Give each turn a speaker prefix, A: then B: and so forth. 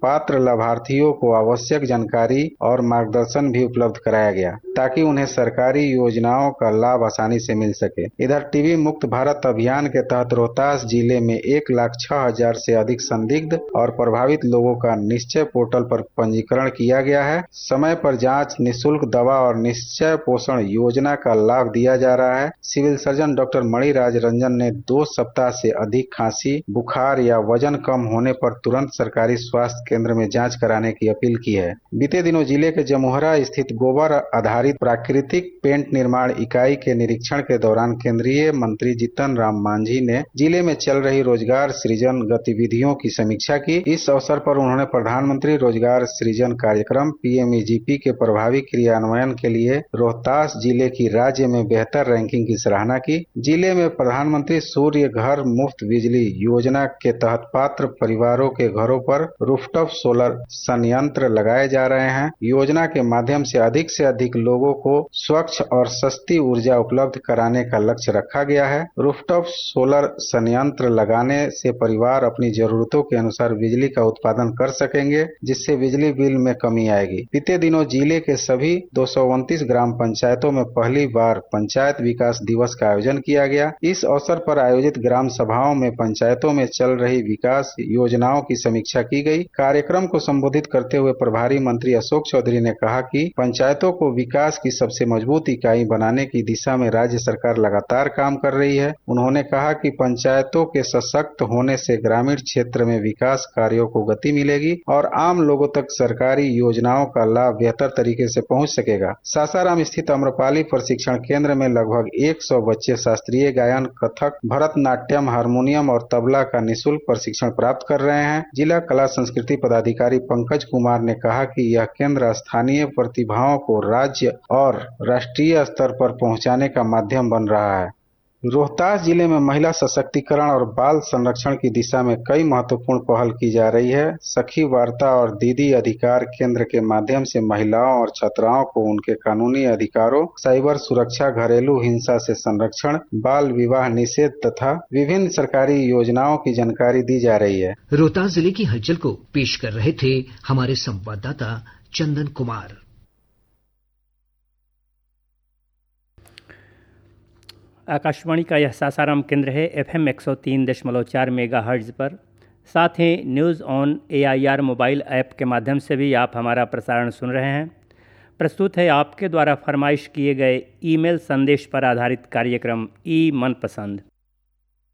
A: पात्र लाभार्थियों को आवश्यक जानकारी और मार्गदर्शन भी उपलब्ध कराया गया ताकि उन्हें सरकारी योजनाओं का लाभ आसानी से मिल सके। इधर टीबी मुक्त भारत अभियान के तहत रोहतास जिले में 1,06,000 से अधिक संदिग्ध और प्रभावित लोगों का निश्चय पोर्टल पर पंजीकरण किया गया है। समय पर जांच, निःशुल्क दवा और निश्चय पोषण योजना का लाभ दिया जा रहा है। Civil surgeon doctor Maniraj Ranjan ने 2 सप्ताह से अधिक खांसी, बुखार या वजन कम होने पर तुरंत सरकारी स्वास्थ्य केंद्र में जांच कराने की अपील की है। बीते दिनों जिले के जमुहरा स्थित गोबर आधारित प्राकृतिक पेंट निर्माण इकाई के निरीक्षण के दौरान केंद्रीय मंत्री जीतन राम मांझी ने जिले में चल रही रोजगार सृजन गतिविधियों की समीक्षा की। इस अवसर पर उन्होंने प्रधानमंत्री रोजगार सृजन कार्यक्रम PMEGP के प्रभावी क्रियान्वयन के लिए रोहतास जिले की राज्य में बेहतर रैंकिंग की सराहना की। जिले में प्रधानमंत्री सूर्य घर मुफ्त बिजली योजना के तहत पात्र परिवारों के घरों पर रूफटॉप सोलर संयंत्र लगाए जा रहे हैं। योजना के माध्यम से अधिक लोगों को स्वच्छ और सस्ती ऊर्जा उपलब्ध कराने का लक्ष्य रखा गया है। रूफटॉप सोलर संयंत्र लगाने से परिवार अपनी जरूरतों के अनुसार बिजली का उत्पादन कर सकेंगे, जिससे बिजली बिल में कमी आएगी। बीते दिनों जिले के सभी 229 ग्राम पंचायतों में पहली बार पंचायत विकास दिवस का आयोजन किया गया। इस अवसर पर आयोजित ग्राम सभाओं में पंचायतों में चल रही विकास योजनाओं की समीक्षा की गई। कार्यक्रम को संबोधित करते हुए प्रभारी मंत्री अशोक चौधरी ने कहा कि पंचायतों को विकास की सबसे मजबूत इकाई बनाने की दिशा में राज्य सरकार लगातार काम कर रही है। उन्होंने कहा कि पंचायतों के सशक्त होने से ग्रामीण क्षेत्र में विकास कार्यों को गति मिलेगी और आम लोगों तक सरकारी योजनाओं का लाभ बेहतर तरीके से पहुंच सकेगा। सासाराम स्थित अम्रपाली प्रशिक्षण केंद्र में लगभग 100 बच्चे शास्त्रीय गायन, कथक, भरतनाट्यम, हारमोनियम और तबला का निःशुल्क प्रशिक्षण प्राप्त कर रहे हैं। जिला कला संस्कृति पदाधिकारी पंकज कुमार ने कहा कि यह केंद्र स्थानीय प्रतिभाओं को राज्य और राष्ट्रीय स्तर पर पहुंचाने का माध्यम बन रहा है। रोहतास जिले में महिला सशक्तिकरण और बाल संरक्षण की दिशा में कई महत्वपूर्ण पहल की जा रही है। सखी वार्ता और दीदी अधिकार केंद्र के माध्यम से महिलाओं और छात्राओं को उनके कानूनी अधिकारों, साइबर सुरक्षा, घरेलू हिंसा से संरक्षण, बाल विवाह निषेध तथा विभिन्न सरकारी योजनाओं की जानकारी दी जा रही है।
B: रोहतास जिले की हलचल को पेश कर रहे थे हमारे संवाददाता चंदन कुमार।
C: आकाशवाणी का यह सासाराम केंद्र है FM 103.4 मेगाहर्ट्ज पर। साथ ही news on AIR mobile app के माध्यम से भी आप हमारा प्रसारण सुन रहे हैं। प्रस्तुत है आपके द्वारा फरमाइश किए गए ईमेल संदेश पर आधारित कार्यक्रम ई मनपसंद।